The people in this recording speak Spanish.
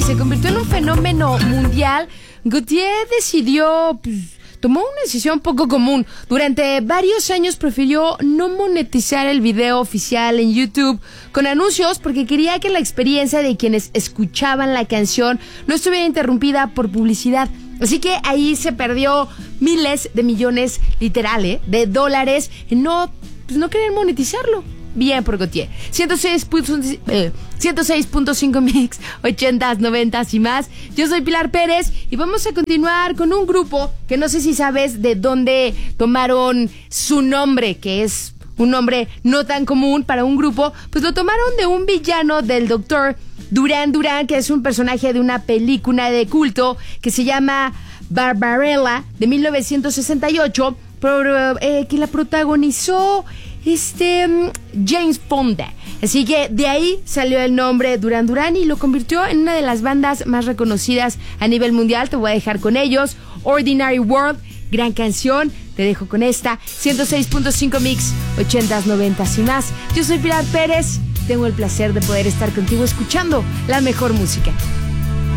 se convirtió en un fenómeno mundial, Gautier decidió, tomó una decisión poco común. Durante varios años prefirió no monetizar el video oficial en YouTube con anuncios porque quería que la experiencia de quienes escuchaban la canción no estuviera interrumpida por publicidad. Así que ahí se perdió miles de millones, literal, de dólares en no querer monetizarlo. Bien por Gautier. 106.5 mix, 80s, 90s y más. Yo soy Pilar Pérez y vamos a continuar con un grupo que no sé si sabes de dónde tomaron su nombre, que es un nombre no tan común para un grupo. Pues lo tomaron de un villano del Dr. Duran Duran, que es un personaje de una película de culto que se llama Barbarella, de 1968, que la protagonizó James Fonda. Así que de ahí salió el nombre Duran Duran y lo convirtió en una de las bandas más reconocidas a nivel mundial. Te voy a dejar con ellos. Ordinary World, gran canción. Te dejo con esta 106.5 mix, 80s, 90s y más. Yo soy Pilar Pérez. Tengo el placer de poder estar contigo escuchando la mejor música.